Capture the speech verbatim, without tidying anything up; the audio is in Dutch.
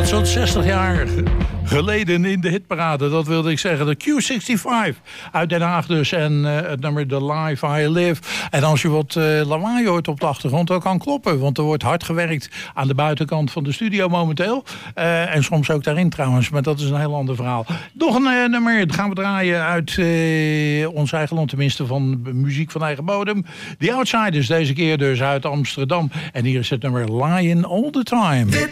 staat zo'n zestig jaar geleden in de hitparade. Dat wilde ik zeggen. De Q vijfenzestig uit Den Haag dus. En uh, het nummer The Life I Live. En als je wat uh, lawaai hoort op de achtergrond, dat kan kloppen. Want er wordt hard gewerkt aan de buitenkant van de studio momenteel. Uh, en soms ook daarin trouwens. Maar dat is een heel ander verhaal. Nog een uh, nummer. Dat gaan we draaien uit uh, ons eigen land. Tenminste van muziek van eigen bodem. The Outsiders. Deze keer dus uit Amsterdam. En hier is het nummer Lying All The Time.